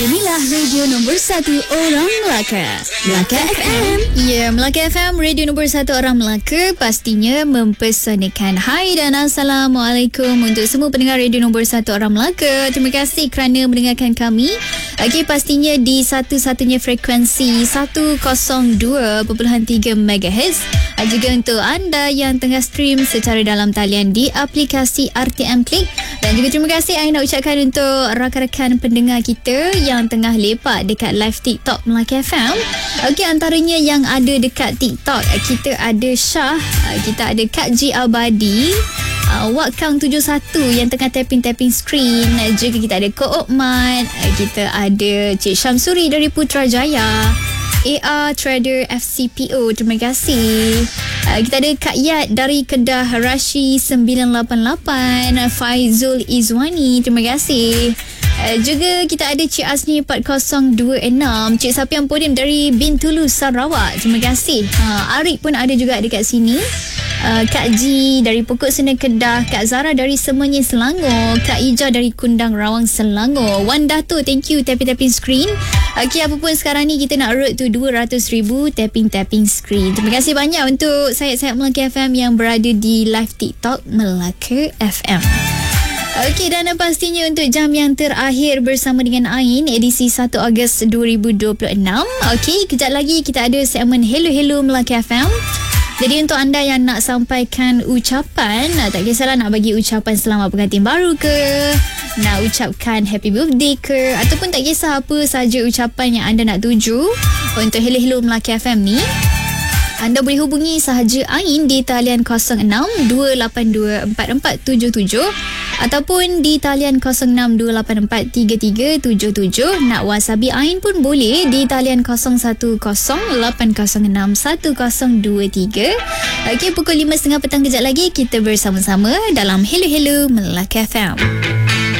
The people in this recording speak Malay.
Inilah radio nombor 1 orang Melaka, Melaka FM. Ya, Melaka FM, radio nombor 1 orang Melaka, pastinya mempersanakan. Hai dan Assalamualaikum untuk semua pendengar radio nombor 1 orang Melaka. Terima kasih kerana mendengarkan kami. Okey, pastinya di satu-satunya frekuensi 102.3 MHz. Juga untuk anda yang tengah stream secara dalam talian di aplikasi RTM Klik. Dan juga terima kasih saya nak ucapkan untuk rakan-rakan pendengar kita yang tengah lepak dekat live TikTok Melaka FM. Okey, antaranya yang ada dekat TikTok, kita ada Syah, kita ada Kak G Abadi, Wak Kang 71 yang tengah tapping screen. Juga kita ada Ko Okmat, kita ada Cik Syamsuri dari Putrajaya, AR Trader FCPO, terima kasih. Kita ada Kak Yat dari Kedah, Rashi 988, Faizul Izwani, terima kasih. Juga kita ada Cik Asni 4026, Cik Sapian Podim dari Bintulu, Sarawak, terima kasih. Arik pun ada juga dekat sini. Kak G dari Pokok Sena Kedah, Kak Zara dari Semenyi Selangor, Kak Ija dari Kundang Rawang Selangor, Wan Dato, thank you tapping screen. Okey, apa pun sekarang ni kita nak road to 200,000 tapping screen. Terima kasih banyak untuk sayap-sayap Melaka FM yang berada di live TikTok Melaka FM. Okey, dan pastinya untuk jam yang terakhir bersama dengan Ain, edisi 1 Ogos 2026. Okey, kejap lagi kita ada segmen Hello Melaka FM. Jadi untuk anda yang nak sampaikan ucapan, tak kisahlah nak bagi ucapan selamat pengantin baru ke, nak ucapkan happy birthday ke, ataupun tak kisah apa saja ucapan yang anda nak tuju untuk Hello Melaka FM ni, anda boleh hubungi sahaja Ain di talian 06-282-4477 ataupun di talian 06-284-3377. Nak whatsappi Ain pun boleh di talian 01-806-1023. Okey, pukul 5.30 petang kejap lagi kita bersama-sama dalam Hello Melaka FM.